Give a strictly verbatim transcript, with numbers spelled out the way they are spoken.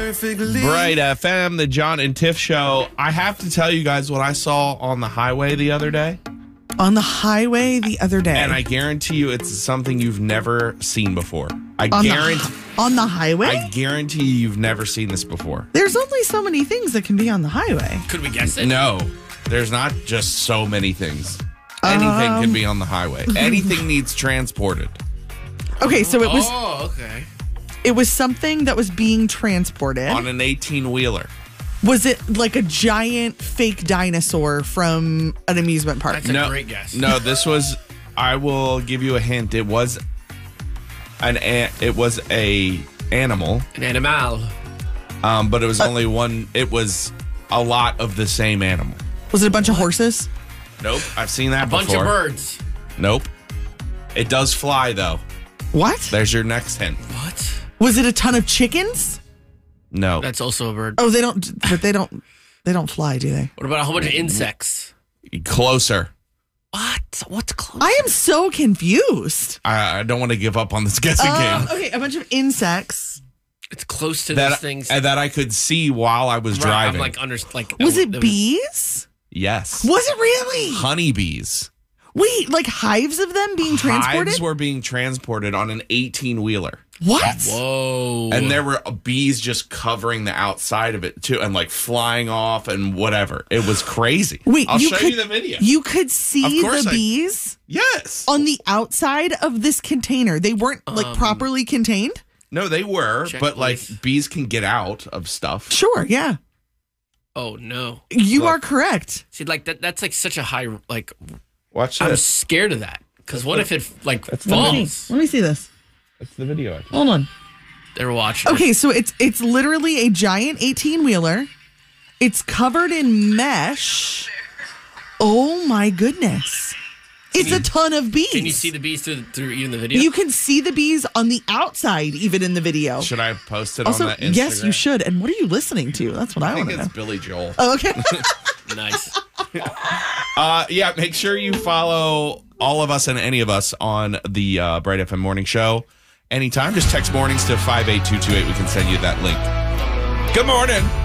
perfectly. Bright F M, the John and Tiff show. I have to tell you guys what I saw on the highway the other day. On the highway the other day. And I guarantee you it's something you've never seen before. I on guarantee the, on the highway? I guarantee you you've never seen this before. There's only so many things that can be on the highway. Could we guess it? No, there's not just so many things. Anything Um, can be on the highway. Anything needs transported. Okay, so it was Oh, okay. it was something that was being transported. On an eighteen-wheeler. Was it like a giant fake dinosaur from an amusement park? That's a no, great guess. No, this was, I will give you a hint. It was an a, it was a animal, An animal. um, but it was Uh, only one. It was a lot of the same animal. Was it a bunch of horses? Nope, I've seen that A bunch before. of birds. Nope. It does fly, though. What? There's your next hint. What? Was it a ton of chickens? No. That's also a bird. Oh, they don't. But they don't. They don't fly, do they? What about a whole bunch of insects? Closer. What? What's close? I am so confused. I, I don't want to give up on this guessing Um, game. okay, a bunch of insects. It's close to That, those things. uh, that I could see while I was Right, driving. I'm like under like. Was I- it there bees? Yes. Was it really? Honeybees. Wait, like hives of them being transported? Hives were being transported on an eighteen-wheeler. What? Whoa. And there were bees just covering the outside of it, too, and like flying off and whatever. It was crazy. Wait, I'll you show could, you the video. You could see Of course the I- bees Yes. on the outside of this container. They weren't like Um, properly contained? No, they were, Check, but like please. bees can get out of stuff. Sure, yeah. Oh no. You Look. are correct. See, like that. That's like such a high. Like Watch I'm this. scared of that. Because what if it like That's the falls? Let me see this. That's the video. I took. Hold on. They're watching. Okay, so it's it's literally a giant eighteen-wheeler. It's covered in mesh. Oh my goodness. It's you- a ton of bees. Can you see the bees through through even the video? You can see the bees on the outside, even in the video. Should I post it Also, on that Instagram? yes, you should. And what are you listening to? That's what I, I want think to know. it's Billy Joel. Oh, okay. Nice. Uh, yeah, make sure you follow all of us and any of us on the uh, Bright F M Morning Show anytime. Just text mornings to five eight two two eight. We can send you that link. Good morning.